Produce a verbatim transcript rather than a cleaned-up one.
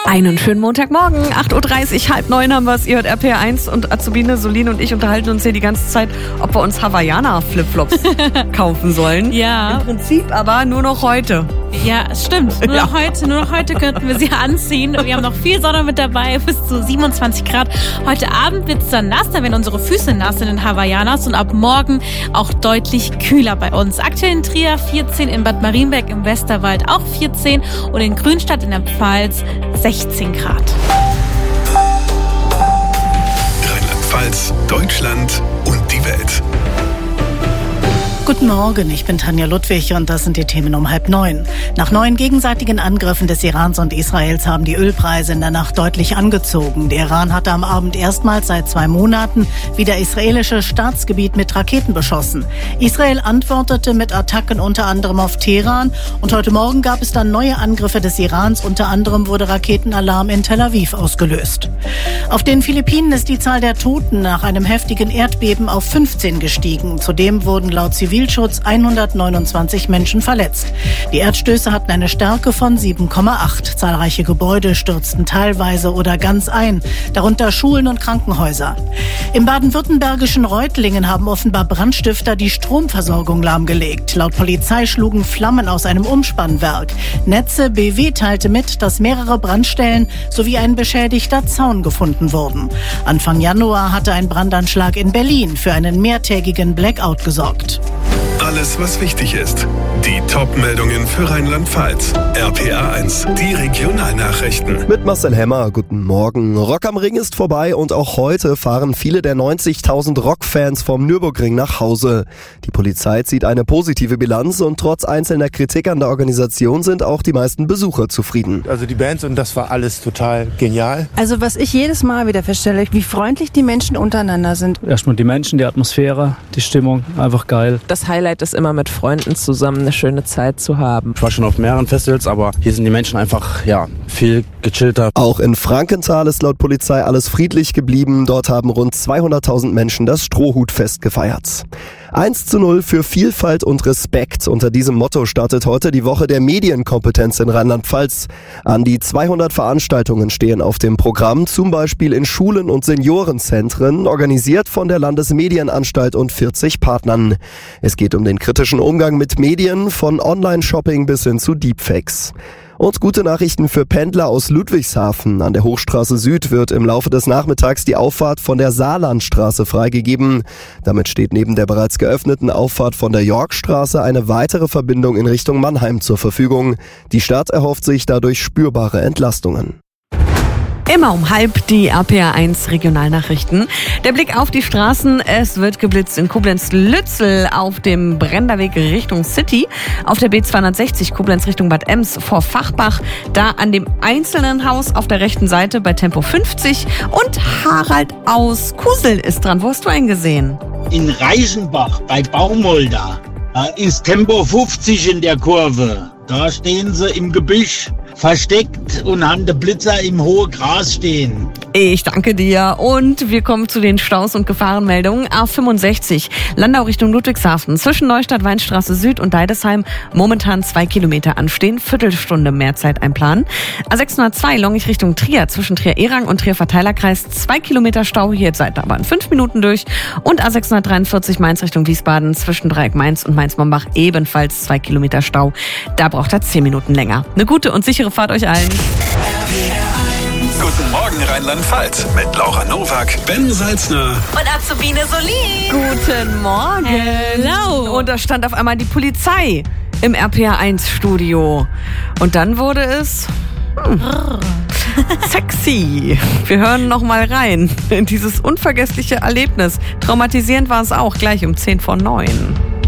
Einen schönen Montagmorgen, acht Uhr dreißig, halb neun haben wir es. Ihr hört R P R eins und Azubine, Solin und ich unterhalten uns hier die ganze Zeit, ob wir uns Hawaiianer-Flipflops kaufen sollen. Ja. Im Prinzip aber nur noch heute. Ja, es stimmt. Nur noch Ja. heute, nur noch heute könnten wir sie anziehen. Wir haben noch viel Sonne mit dabei, bis zu siebenundzwanzig Grad. Heute Abend wird es dann nass, da werden unsere Füße nass in den Hawaiianas und ab morgen auch deutlich kühler bei uns. Aktuell in Trier vierzehn, in Bad Marienberg im Westerwald auch vierzehn und in Grünstadt in der Pfalz sechzehn Grad. Rheinland-Pfalz, Deutschland und die Welt. Guten Morgen, ich bin Tanja Ludwig und das sind die Themen um halb neun. Nach neuen gegenseitigen Angriffen des Irans und Israels haben die Ölpreise in der Nacht deutlich angezogen. Der Iran hatte am Abend erstmals seit zwei Monaten wieder israelische Staatsgebiet mit Raketen beschossen. Israel antwortete mit Attacken unter anderem auf Teheran und heute Morgen gab es dann neue Angriffe des Irans. Unter anderem wurde Raketenalarm in Tel Aviv ausgelöst. Auf den Philippinen ist die Zahl der Toten nach einem heftigen Erdbeben auf fünfzehn gestiegen. Zudem wurden laut Zivilschutz hundertneunundzwanzig Menschen verletzt. Die Erdstöße hatten eine Stärke von sieben Komma acht. Zahlreiche Gebäude stürzten teilweise oder ganz ein, darunter Schulen und Krankenhäuser. Im baden-württembergischen Reutlingen haben offenbar Brandstifter die Stromversorgung lahmgelegt. Laut Polizei schlugen Flammen aus einem Umspannwerk. Netze B W teilte mit, dass mehrere Brandstellen sowie ein beschädigter Zaun gefunden wurden. Anfang Januar hatte ein Brandanschlag in Berlin für einen mehrtägigen Blackout gesorgt. Alles, was wichtig ist. Die Top-Meldungen für Rheinland-Pfalz. R P R eins, die Regionalnachrichten. Mit Marcel Hemmer, guten Morgen. Rock am Ring ist vorbei und auch heute fahren viele der neunzigtausend Rockfans vom Nürburgring nach Hause. Die Polizei zieht eine positive Bilanz und trotz einzelner Kritik an der Organisation sind auch die meisten Besucher zufrieden. Also die Bands und das war alles total genial. Also was ich jedes Mal wieder feststelle, wie freundlich die Menschen untereinander sind. Erstmal die Menschen, die Atmosphäre, die Stimmung, einfach geil. Das Highlight ist immer mit Freunden zusammen eine schöne Zeit zu haben. Ich war schon auf mehreren Festivals, aber hier sind die Menschen einfach ja viel gechillter. Auch in Frankenthal ist laut Polizei alles friedlich geblieben. Dort haben rund zweihunderttausend Menschen das Strohhutfest gefeiert. eins zu null für Vielfalt und Respekt. Unter diesem Motto startet heute die Woche der Medienkompetenz in Rheinland-Pfalz. An die zweihundert Veranstaltungen stehen auf dem Programm, zum Beispiel in Schulen und Seniorenzentren, organisiert von der Landesmedienanstalt und vierzig Partnern. Es geht um den kritischen Umgang mit Medien, von Online-Shopping bis hin zu Deepfakes. Und gute Nachrichten für Pendler aus Ludwigshafen. An der Hochstraße Süd wird im Laufe des Nachmittags die Auffahrt von der Saarlandstraße freigegeben. Damit steht neben der bereits geöffneten Auffahrt von der Yorkstraße eine weitere Verbindung in Richtung Mannheim zur Verfügung. Die Stadt erhofft sich dadurch spürbare Entlastungen. Immer um halb die R P R eins Regionalnachrichten. Der Blick auf die Straßen. Es wird geblitzt in Koblenz-Lützel auf dem Brenderweg Richtung City. Auf der B zweihundertsechzig Koblenz Richtung Bad Ems vor Fachbach. Da an dem einzelnen Haus auf der rechten Seite bei Tempo fünfzig. Und Harald aus Kusel ist dran. Wo hast du einen gesehen? In Reichenbach bei Baumolda. Da ist Tempo fünfzig in der Kurve. Da stehen sie im Gebüsch versteckt und haben den Blitzer im hohen Gras stehen. Ich danke dir und wir kommen zu den Staus und Gefahrenmeldungen. A fünfundsechzig, Landau Richtung Ludwigshafen, zwischen Neustadt, Weinstraße Süd und Deidesheim momentan zwei Kilometer anstehen, Viertelstunde mehr Zeit einplanen. A sechshundertzwei, Longich Richtung Trier, zwischen Trier-Erang und Trier-Verteilerkreis, zwei Kilometer Stau, hier seid ihr aber in fünf Minuten durch. Und A sechshundertdreiundvierzig, Mainz Richtung Wiesbaden, zwischen Dreieck Mainz und Mainz-Mombach ebenfalls zwei Kilometer Stau. Da braucht er zehn Minuten länger. Eine gute und sichere Fahrt euch allen. Guten Morgen Rheinland-Pfalz mit Laura Nowak, Ben Salzner Und Azubine Solin. Guten Morgen. Hello. Und da stand auf einmal die Polizei im R P R eins Studio. Und dann wurde es hm, sexy. Wir hören noch mal rein in dieses unvergessliche Erlebnis. Traumatisierend war es auch, gleich um zehn vor neun.